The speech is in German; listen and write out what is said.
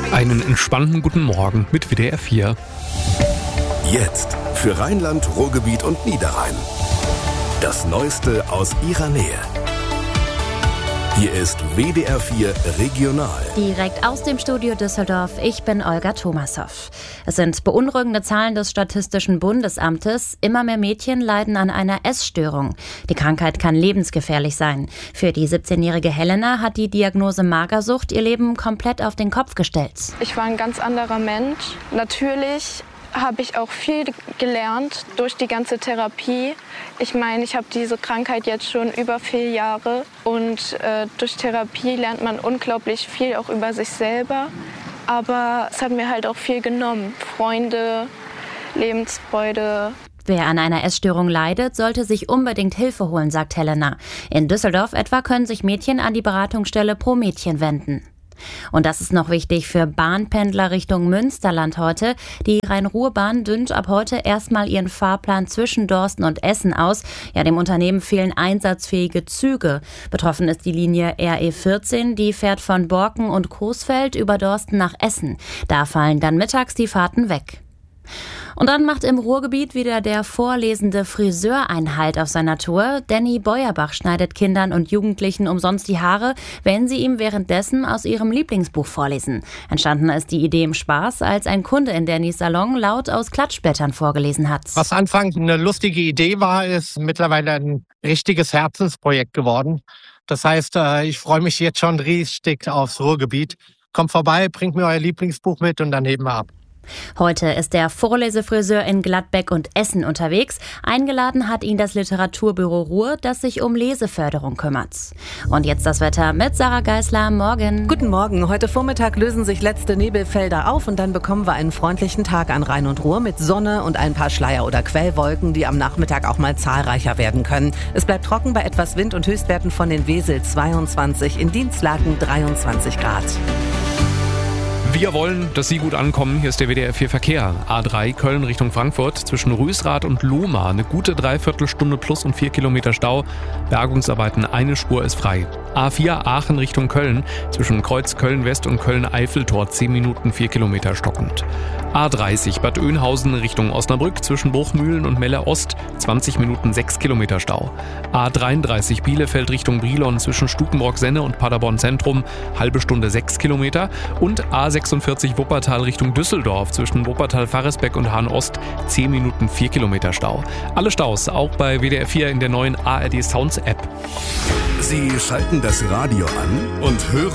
Einen entspannten guten Morgen mit WDR 4. Jetzt für Rheinland, Ruhrgebiet und Niederrhein. Das Neueste aus ihrer Nähe. Hier ist WDR 4 Regional. Direkt aus dem Studio Düsseldorf, ich bin Olga Thomashoff. Es sind beunruhigende Zahlen des Statistischen Bundesamtes. Immer mehr Mädchen leiden an einer Essstörung. Die Krankheit kann lebensgefährlich sein. Für die 17-jährige Helena hat die Diagnose Magersucht ihr Leben komplett auf den Kopf gestellt. Ich war ein ganz anderer Mensch. Natürlich habe ich auch viel gelernt durch die ganze Therapie. Ich meine, ich habe diese Krankheit jetzt schon über 4 Jahre und durch Therapie lernt man unglaublich viel auch über sich selber. Aber es hat mir halt auch viel genommen. Freunde, Lebensfreude. Wer an einer Essstörung leidet, sollte sich unbedingt Hilfe holen, sagt Helena. In Düsseldorf etwa können sich Mädchen an die Beratungsstelle Pro Mädchen wenden. Und das ist noch wichtig für Bahnpendler Richtung Münsterland heute. Die Rhein-Ruhr-Bahn dünnt ab heute erstmal ihren Fahrplan zwischen Dorsten und Essen aus. Ja, dem Unternehmen fehlen einsatzfähige Züge. Betroffen ist die Linie RE14, die fährt von Borken und Coesfeld über Dorsten nach Essen. Da fallen dann mittags die Fahrten weg. Und dann macht im Ruhrgebiet wieder der vorlesende Friseur Einhalt auf seiner Tour. Danny Beuerbach schneidet Kindern und Jugendlichen umsonst die Haare, wenn sie ihm währenddessen aus ihrem Lieblingsbuch vorlesen. Entstanden ist die Idee im Spaß, als ein Kunde in Dannys Salon laut aus Klatschblättern vorgelesen hat. Was anfangs eine lustige Idee war, ist mittlerweile ein richtiges Herzensprojekt geworden. Das heißt, ich freue mich jetzt schon richtig aufs Ruhrgebiet. Kommt vorbei, bringt mir euer Lieblingsbuch mit und dann heben wir ab. Heute ist der Vorlesefriseur in Gladbeck und Essen unterwegs. Eingeladen hat ihn das Literaturbüro Ruhr, das sich um Leseförderung kümmert. Und jetzt das Wetter mit Sarah Geisler. Morgen. Guten Morgen. Heute Vormittag lösen sich letzte Nebelfelder auf und dann bekommen wir einen freundlichen Tag an Rhein und Ruhr mit Sonne und ein paar Schleier- oder Quellwolken, die am Nachmittag auch mal zahlreicher werden können. Es bleibt trocken bei etwas Wind und Höchstwerten von den Wesel 22, in Dienstlaken 23 Grad. Wir wollen, dass Sie gut ankommen. Hier ist der WDR 4 Verkehr. A3 Köln Richtung Frankfurt zwischen Rüßrath und Lohmar. Eine gute Dreiviertelstunde plus und 4 Kilometer Stau. Bergungsarbeiten, eine Spur ist frei. A4 Aachen Richtung Köln zwischen Kreuz Köln-West und Köln-Eiffeltor 10 Minuten 4 Kilometer stockend. A30 Bad Oeynhausen Richtung Osnabrück zwischen Bruchmühlen und Melle-Ost 20 Minuten 6 Kilometer Stau. A33 Bielefeld Richtung Brilon zwischen Stukenbrock-Senne und Paderborn Zentrum halbe Stunde 6 Kilometer und A46 Wuppertal Richtung Düsseldorf zwischen Wuppertal-Faresbeck und Hahn-Ost 10 Minuten 4 Kilometer Stau. Alle Staus auch bei WDR 4 in der neuen ARD Sounds App. Sie schalten das Radio an und hören